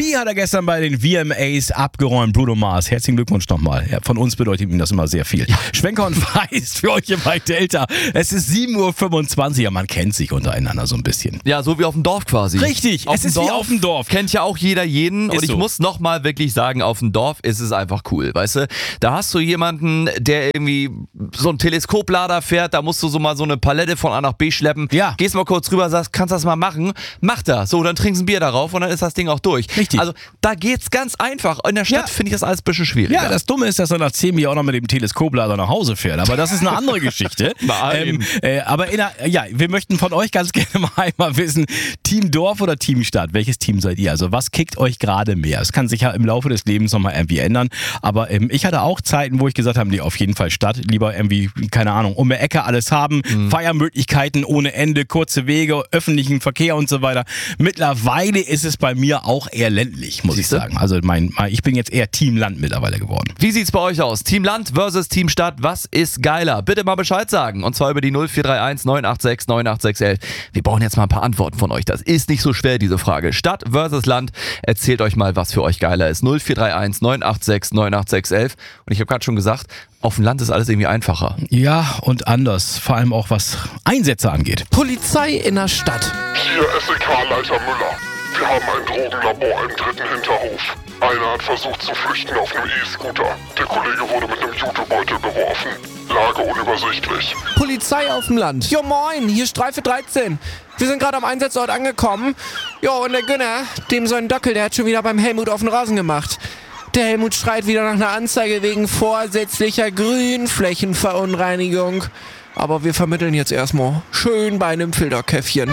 Die hat er gestern bei den VMAs abgeräumt, Bruno Mars. Herzlichen Glückwunsch nochmal. Ja, von uns bedeutet ihm das immer sehr viel. Schwenker und Feist für euch hier bei Delta. Es ist 7.25 Uhr, ja, man kennt sich untereinander so ein bisschen. Ja, so wie auf dem Dorf quasi. Richtig, es ist wie auf dem Dorf. Kennt ja auch jeder jeden. Und ich muss nochmal wirklich sagen, auf dem Dorf ist es einfach cool, weißt du? Da hast du jemanden, der irgendwie so einen Teleskoplader fährt, da musst du so mal so eine Palette von A nach B schleppen. Ja. Gehst mal kurz rüber, sagst, kannst das mal machen? Macht er. So, dann trinkst ein Bier darauf und dann ist das Ding auch durch. Richtig. Also, da geht's ganz einfach. In der Stadt finde ich das alles ein bisschen schwierig. Ja, das Dumme ist, dass er nach 10 Jahren auch noch mit dem Teleskoplader nach Hause fährt. Aber das ist eine andere Geschichte. Nein. Aber wir möchten von euch ganz gerne mal einmal wissen, Team Dorf oder Team Stadt? Welches Team seid ihr? Also was kickt euch gerade mehr? Es kann sich ja im Laufe des Lebens nochmal irgendwie ändern. Aber ich hatte auch Zeiten, wo ich gesagt habe, nee, auf jeden Fall Stadt. Lieber irgendwie, keine Ahnung, um die Ecke alles haben. Feiermöglichkeiten ohne Ende, kurze Wege, öffentlichen Verkehr und so weiter. Mittlerweile ist es bei mir auch eher ländlich, muss ich sagen. Also ich bin jetzt eher Team Land mittlerweile geworden. Wie sieht's bei euch aus? Team Land versus Team Stadt, was ist geiler? Bitte mal Bescheid sagen. Und zwar über die 0431 986 98611. Wir brauchen jetzt mal ein paar Antworten von euch. Das ist nicht so schwer, diese Frage. Stadt versus Land. Erzählt euch mal, was für euch geiler ist. 0431 986 98611. Und ich habe gerade schon gesagt, auf dem Land ist alles irgendwie einfacher. Ja, und anders. Vor allem auch was Einsätze angeht. Polizei in der Stadt. Hier SEK-Leiter Müller. Wir haben ein Drogenlabor im 3. Hinterhof. Einer hat versucht zu flüchten auf einem E-Scooter. Der Kollege wurde mit einem Jutebeutel beworfen. Lage unübersichtlich. Polizei auf dem Land. Jo moin, hier Streife 13. Wir sind gerade am Einsatzort angekommen. Jo, und der Günner, dem sein Dackel, der hat schon wieder beim Helmut auf den Rasen gemacht. Der Helmut schreit wieder nach einer Anzeige wegen vorsätzlicher Grünflächenverunreinigung. Aber wir vermitteln jetzt erstmal schön bei einem Filterkäffchen.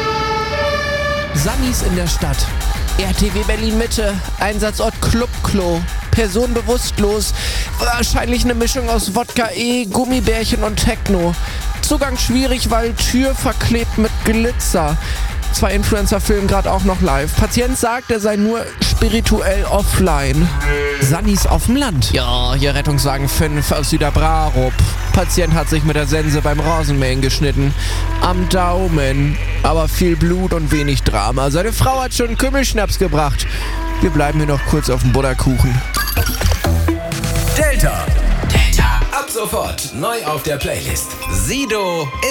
Sannis in der Stadt. RTW Berlin Mitte. Einsatzort Clubklo. Person bewusstlos. Wahrscheinlich eine Mischung aus Wodka E, Gummibärchen und Techno. Zugang schwierig, weil Tür verklebt mit Glitzer. 2 Influencer filmen gerade auch noch live. Patient sagt, er sei nur spirituell offline. Sannis auf dem Land. Ja, hier Rettungswagen 5 aus Süderbrarup. Patient hat sich mit der Sense beim Rasenmähen geschnitten. Am Daumen. Aber viel Blut und wenig Drama. Seine Frau hat schon Kümmelschnaps gebracht. Wir bleiben hier noch kurz auf dem Butterkuchen. Delta. Ab sofort neu auf der Playlist. Sido